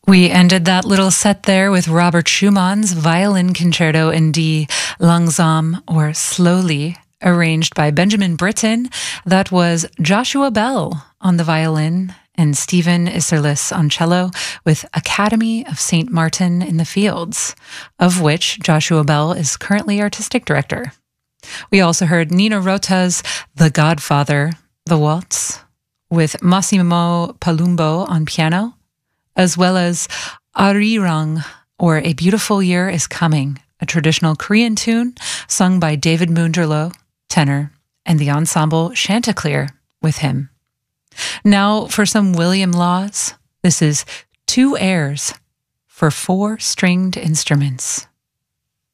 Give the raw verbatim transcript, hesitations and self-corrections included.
We ended that little set there with Robert Schumann's Violin Concerto in D, Langsam, or Slowly, arranged by Benjamin Britten. That was Joshua Bell on the violin and Stephen Isserlis on cello, with Academy of Saint Martin in the Fields, of which Joshua Bell is currently artistic director. We also heard Nino Rota's The Godfather, the waltz, with Massimo Palumbo on piano, as well as Arirang, or A Beautiful Year is Coming, a traditional Korean tune sung by David Moonderloh, tenor, and the ensemble Chanticleer with him. Now for some William Laws. This is Two Airs for Four Stringed Instruments.